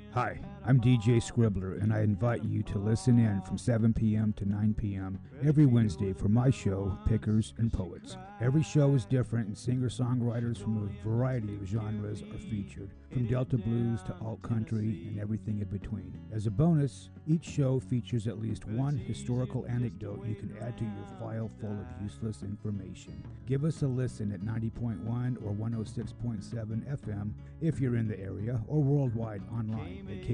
Hi, I'm DJ Scribbler, and I invite you to listen in from 7 p.m. to 9 p.m. every Wednesday for my show, Pickers and Poets. Every show is different, and singer-songwriters from a variety of genres are featured, from Delta blues to alt country and everything in between. As a bonus, each show features at least one historical anecdote you can add to your file full of useless information. Give us a listen at 90.1 or 106.7 FM if you're in the area, or worldwide online at